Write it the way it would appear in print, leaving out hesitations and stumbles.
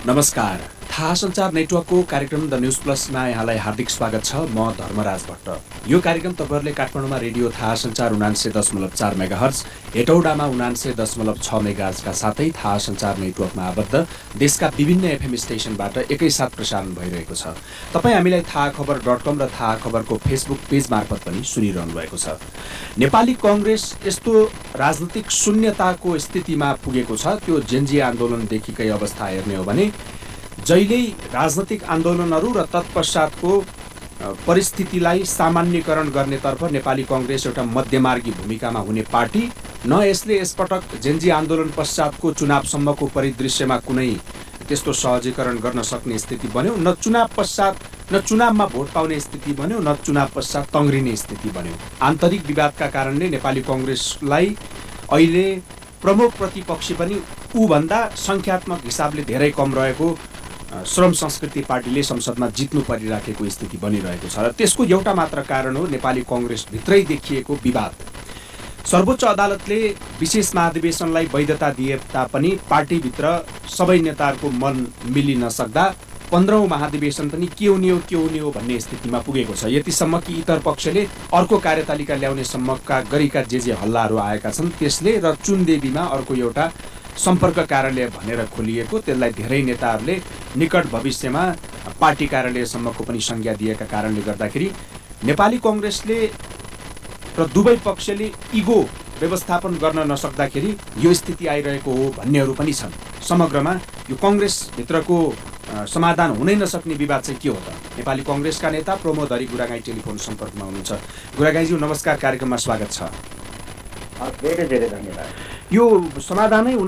नमस्कार। थाहा सञ्चार नेटवर्कको कार्यक्रम द न्युज प्लसमा यहाँलाई हार्दिक स्वागत छ। म धर्मराज भट्ट। यो कार्यक्रम तपाईँहरूले काठमाडौँमा रेडियो थाहा सञ्चार ९९.४ मेगाहर्ज, हेटौडामा ९९.६ मेगाहर्जका साथै थाहा सञ्चार नेटवर्कमा आबद्ध देशका विभिन्न एफएम स्टेसनबाट एकैसाथ प्रसारण भइरहेको छ। तपाईँ हामीलाई थाहाखबर.com र थाहा खबरको फेसबुक पेज मार्फत पनि सुनिरहनु भएको छ। नेपाली कङ्ग्रेस यस्तो राजनीतिक शून्यताको स्थितिमा पुगेको छ, त्यो जेनजी आन्दोलनदेखिकै अवस्था हेर्ने हो भने जहिल्यै राजनैतिक आन्दोलनहरू र तत्पश्चातको परिस्थितिलाई सामान्यकरण गर्नेतर्फ नेपाली कङ्ग्रेस एउटा मध्यमार्गी भूमिकामा हुने पार्टी, न यसले यसपटक जेनजी आन्दोलन पश्चातको चुनावसम्मको परिदृश्यमा कुनै त्यस्तो सहजीकरण गर्न सक्ने स्थिति बन्यो, न चुनाव पश्चात न चुनावमा भोट पाउने स्थिति बन्यो, न चुनाव पश्चात तङ्ग्रिने स्थिति बन्यो। आन्तरिक विवादका कारणले नेपाली कङ्ग्रेसलाई अहिले प्रमुख प्रतिपक्षी पनि ऊभन्दा सङ्ख्यात्मक हिसाबले धेरै कम रहेको श्रम संस्कृति पार्टीले संसदमा जित्नु परिराखेको स्थिति बनिरहेको छ। र त्यसको एउटा मात्र कारण हो नेपाली कङ्ग्रेसभित्रै देखिएको विवाद। सर्वोच्च अदालतले विशेष महाधिवेशनलाई वैधता दिए तापनि पार्टीभित्र सबै नेताहरूको मन मिलिन सक्दा 15औं महाधिवेशन पनि के हुने हो भन्ने स्थितिमा पुगेको छ। यतिसम्म कि इतर पक्षले अर्को कार्यतालिका ल्याउने सम्मका गरेका जे हल्लाहरू आएका छन्, त्यसले र चुनदेवीमा अर्को एउटा सम्पर्क कार्यालय भनेर खोलिएको, त्यसलाई धेरै नेताहरूले निकट भविष्यमा पार्टी कार्यालयसम्मको पनि संज्ञा दिएका कारणले गर्दाखेरि नेपाली कङ्ग्रेसले र दुवै पक्षले इगो व्यवस्थापन गर्न नसक्दाखेरि यो स्थिति आइरहेको हो भन्नेहरू पनि छन्। समग्रमा यो कङ्ग्रेसभित्रको समाधान हुनै नसक्ने विवाद चाहिँ के हो त? नेपाली कङ्ग्रेसका नेता प्रमोद हरि गुरागाईँ टेलिफोन सम्पर्कमा हुनुहुन्छ। गुरागाईज्यू नमस्कार, कार्यक्रममा स्वागत छ। धेरै धेरै धन्यवाद। यो समाधानै हुन